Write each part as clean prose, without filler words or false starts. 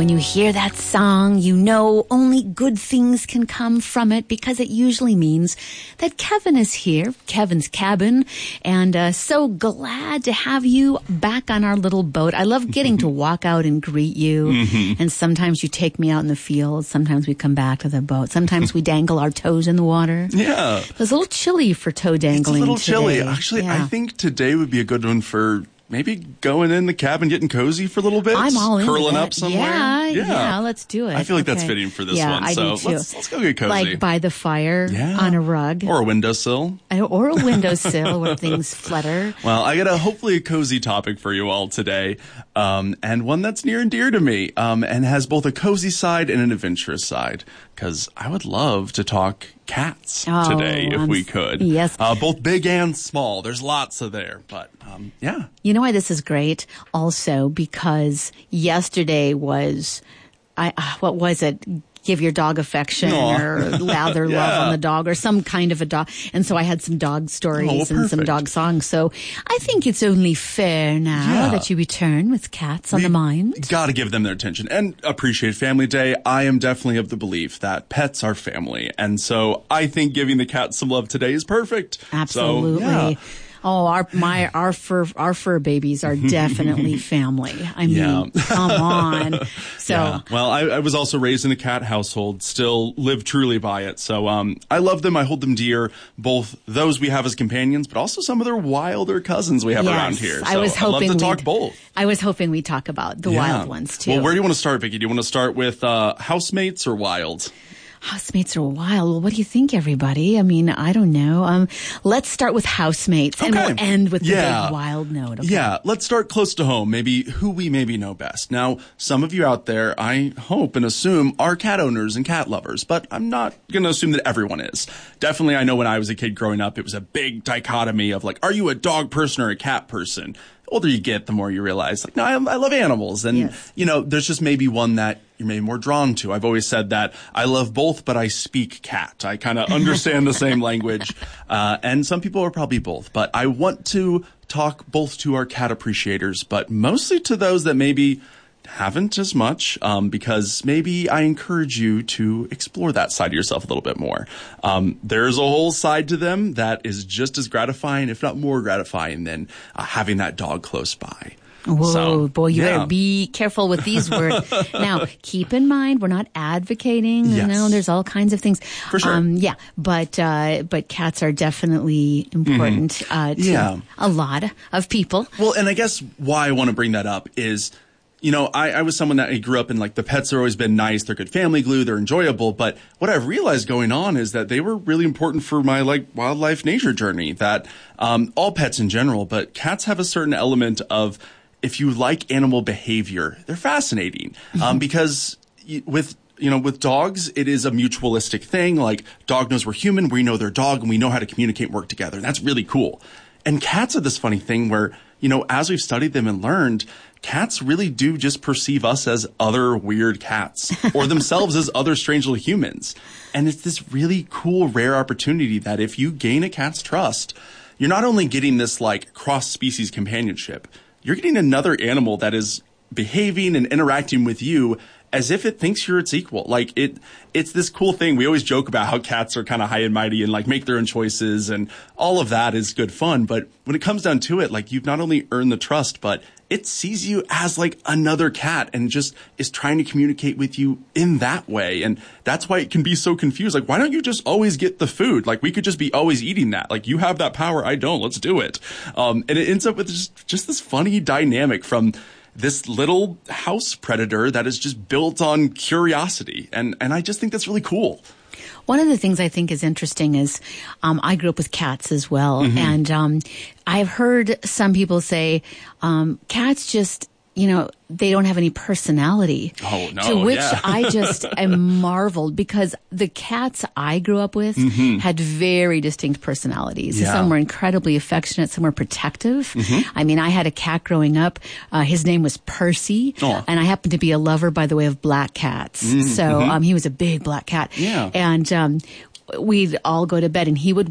when you hear that song, you know only good things can come from it because it usually means that Kevin is here, Kevin's Cabin, and so glad to have you back on our little boat. I love getting to walk out and greet you, and sometimes you take me out in the field, sometimes we come back to the boat, sometimes we dangle our toes in the water. Yeah. It was a little chilly for toe dangling It's a little today. chilly. Actually, Yeah. I think today would be a good one for maybe going in the cabin, getting cozy for a little bit. I'm all in. Curling up somewhere. Yeah, let's do it. I feel like that's Okay. fitting for this yeah, one. I So do too. let's go get cozy. Like by the fire on a rug. Or a windowsill. Or a windowsill where things flutter. Well, I got hopefully a cozy topic for you all today, and one that's near and dear to me, and has both a cozy side and an adventurous side, because I would love to talk cats today if we could. Yes. Both big and small. There's lots of there, but yeah. You know why this is great? Also because yesterday was, what was it? Give your dog affection or lather love on the dog or some kind of a dog. And so I had some dog stories and some dog songs. So I think it's only fair now that you return with cats on the mind. Got to give them their attention and appreciate Family Day. I am definitely of the belief that pets are family. And so I think giving the cats some love today is perfect. Absolutely. So, yeah. Oh, our fur babies are definitely family. I mean, come on. So, well, I was also raised in a cat household, still live truly by it. So, I love them. I hold them dear, both those we have as companions, but also some of their wilder cousins we have around here. So I was hoping I'd love to talk both. I was hoping we'd talk about the wild ones too. Well, where do you want to start, Vicki? Do you want to start with housemates or wild? Housemates are wild. Well, what do you think, everybody? I mean, I don't know. Let's start with housemates, and we'll end with the big wild note. Okay? Yeah, let's start close to home. Maybe who we maybe know best. Now, some of you out there, I hope and assume, are cat owners and cat lovers, but I'm not going to assume that everyone is. Definitely, I know when I was a kid growing up, it was a big dichotomy of like, are you a dog person or a cat person? The older you get, the more you realize, like, no, I love animals. And, you know, there's just maybe one that you're maybe more drawn to. I've always said that I love both, but I speak cat. I kind of understand the same language. And some people are probably both. But I want to talk both to our cat appreciators, but mostly to those that maybe haven't as much, because maybe I encourage you to explore that side of yourself a little bit more. There's a whole side to them that is just as gratifying, if not more gratifying, than having that dog close by. Whoa, boy, you better be careful with these words. Now, keep in mind, we're not advocating. You know, there's all kinds of things. For sure. But cats are definitely important to a lot of people. Well, and I guess why I want to bring that up is, you know, I was someone that I grew up in, like, the pets have always been nice. They're good family glue. They're enjoyable. But what I've realized going on is that they were really important for my, like, wildlife nature journey. That all pets in general, but cats have a certain element of, if you like animal behavior, they're fascinating. Because with dogs, it is a mutualistic thing. Like, dog knows we're human, we know they're dog, and we know how to communicate and work together. And that's really cool. And cats are this funny thing where, you know, as we've studied them and learned, cats really do just perceive us as other weird cats or themselves as other strange little humans. And it's this really cool, rare opportunity that if you gain a cat's trust, you're not only getting this, like, cross-species companionship, you're getting another animal that is behaving and interacting with you as if it thinks you're its equal. Like, it's this cool thing. We always joke about how cats are kind of high and mighty and, like, make their own choices, and all of that is good fun. But when it comes down to it, like, you've not only earned the trust, but it sees you as, like, another cat and just is trying to communicate with you in that way. And that's why it can be so confused. Like, why don't you just always get the food? Like, we could just be always eating that. Like, you have that power. I don't. Let's do it. And it ends up with just this funny dynamic from this little house predator that is just built on curiosity. And I just think that's really cool. One of the things I think is interesting is I grew up with cats as well. And I've heard some people say cats just, you know, they don't have any personality. Oh, no. To which I just am marveled, because the cats I grew up with had very distinct personalities. Yeah. Some were incredibly affectionate, some were protective. I mean, I had a cat growing up. His name was Percy, and I happened to be a lover, by the way, of black cats. So he was a big black cat. Yeah. And we'd all go to bed, and he'd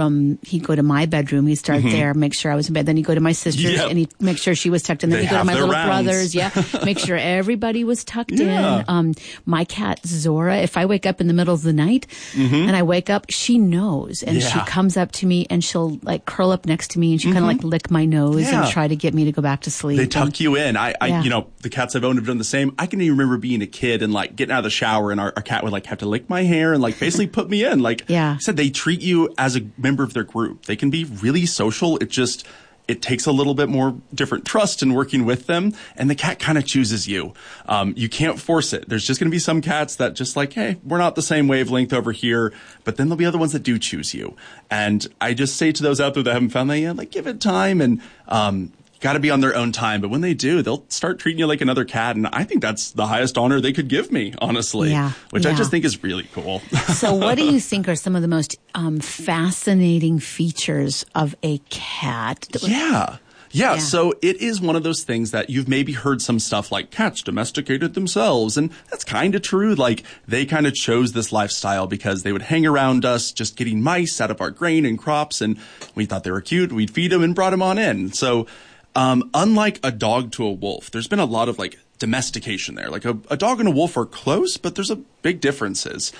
go to my bedroom, he'd start there, make sure I was in bed, then he'd go to my sister's, and he'd make sure she was tucked in, then he'd go to my little brothers, make sure everybody was tucked in. My cat, Zora, if I wake up in the middle of the night, and I wake up, she knows, and she comes up to me, and she'll like curl up next to me, and she kind of like lick my nose and try to get me to go back to sleep. They tuck you in. You know, the cats I've owned have done the same. I can even remember being a kid and like getting out of the shower, and our cat would like have to lick my hair and like basically put me in. Like I said, they treat you as a member of their group. They can be really social. It takes a little bit more different trust in working with them, and the cat kind of chooses you. You can't force it. There's just going to be some cats that just like, hey, we're not the same wavelength over here, but then there'll be other ones that do choose you. And I just say to those out there that haven't found that yet, like, give it time, and got to be on their own time. But when they do, they'll start treating you like another cat. And I think that's the highest honor they could give me, honestly, which I just think is really cool. So what do you think are some of the most fascinating features of a cat? Yeah, so it is one of those things that you've maybe heard some stuff like cats domesticated themselves, and that's kind of true. Like, they kind of chose this lifestyle because they would hang around us just getting mice out of our grain and crops, and we thought they were cute. We'd feed them and brought them on in. So unlike a dog to a wolf, there's been a lot of like domestication there. Like a dog and a wolf are close, but there's a big differences.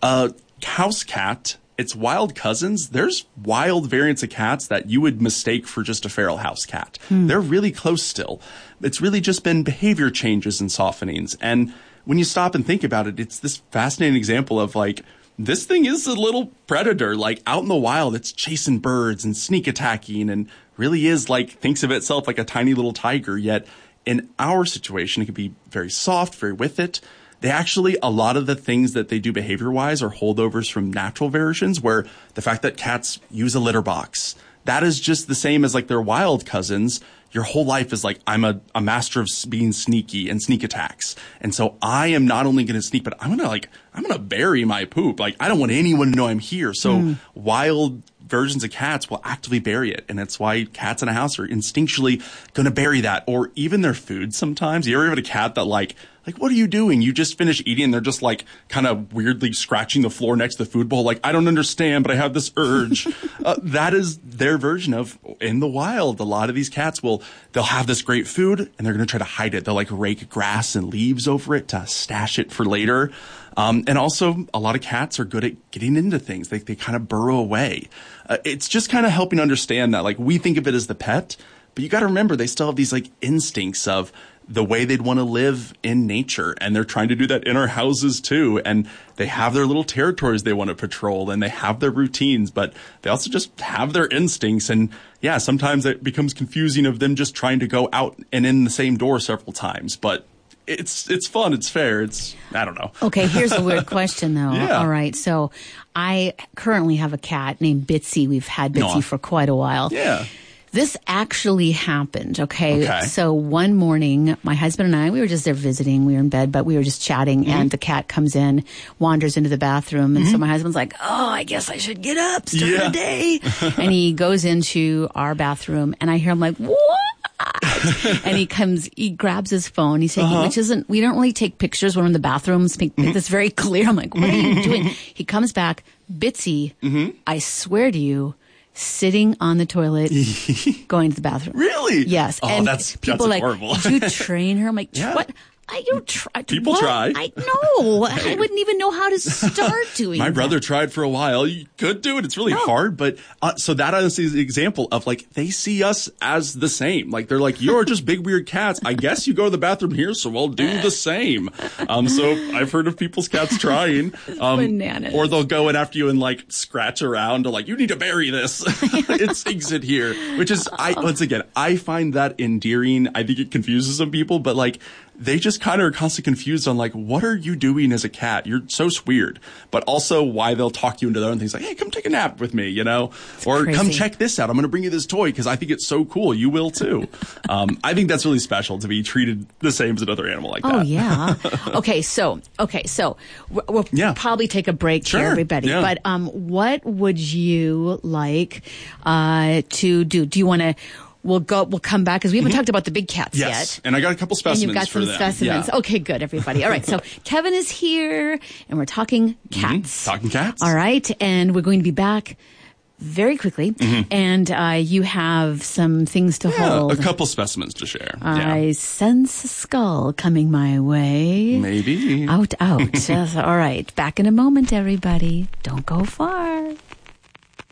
House cat, its wild cousins, there's wild variants of cats that you would mistake for just a feral house cat. They're really close still. It's really just been behavior changes and softenings. And when you stop and think about it, it's this fascinating example of like, this thing is a little predator. Like out in the wild, it's chasing birds and sneak attacking and really is like, thinks of itself like a tiny little tiger. Yet in our situation, it can be very soft, very with it. They actually, a lot of the things that they do behavior-wise are holdovers from natural versions, where the fact that cats use a litter box, that is just the same as like their wild cousins. Your whole life is like, I'm a master of being sneaky and sneak attacks. And so I am not only going to sneak, but I'm going to bury my poop. Like, I don't want anyone to know I'm here. So wild versions of cats will actively bury it. And that's why cats in a house are instinctually going to bury that, or even their food sometimes. You ever have a cat that like, what are you doing? You just finished eating and they're just like kind of weirdly scratching the floor next to the food bowl. Like, I don't understand, but I have this urge. That is their version of in the wild. A lot of these cats they'll have this great food and they're going to try to hide it. They'll like rake grass and leaves over it to stash it for later. And also a lot of cats are good at getting into things. They kind of burrow away. It's just kind of helping understand that like we think of it as the pet, but you got to remember they still have these like instincts of the way they'd want to live in nature. And they're trying to do that in our houses too. And they have their little territories they want to patrol and they have their routines, but they also just have their instincts. And yeah, sometimes it becomes confusing of them just trying to go out and in the same door several times. But it's fun. It's fair. I don't know. Okay. Here's a weird question though. Yeah. All right. So I currently have a cat named Bitsy. We've had Bitsy for quite a while. Yeah. This actually happened, okay? So one morning, my husband and I, we were just there visiting. We were in bed, but we were just chatting, and the cat comes in, wanders into the bathroom, and so my husband's like, oh, I guess I should get up, start the day. And he goes into our bathroom, and I hear him like, what? And he grabs his phone. He's taking, which isn't, we don't really take pictures when we're in the bathrooms. Make this very clear. I'm like, what are you doing? He comes back, Bitsy, I swear to you, sitting on the toilet, going to the bathroom. Really? Yes. Oh, and that's people like, horrible. did you train her? I'm like, what? I don't try. People try. I know. I wouldn't even know how to start doing My that. brother tried for a while. You could do it. It's really hard. But so that honestly is the example of like, they see us as the same. Like, they're like, you're just big, weird cats. I guess you go to the bathroom here, so I'll do the same. So I've heard of people's cats trying. Bananas. Or they'll go in after you and like scratch around to like, you need to bury this. It's exit here. Which is, once again, I find that endearing. I think it confuses some people, but like, they just kind of are constantly confused on like, what are you doing as a cat? You're so weird. But also why they'll talk you into their own things like, hey, come take a nap with me, or crazy. Come check this out. I'm going to bring you this toy because I think it's so cool. You will too. I think that's really special to be treated the same as another animal like that. Oh, yeah. Okay. So we'll probably take a break here, everybody. Yeah. But what would you like to do? Do you want to we'll come back because we haven't talked about the big cats Yes, yet. and I got a couple specimens And you've got for some them. specimens. Yeah. Okay, good, everybody. All right, so Kevin is here, and we're talking cats. Talking cats. All right, and we're going to be back very quickly, and you have some things to hold. A couple specimens to share. I sense a skull coming my way. Maybe. Out. Yes, all right, back in a moment, everybody. Don't go far.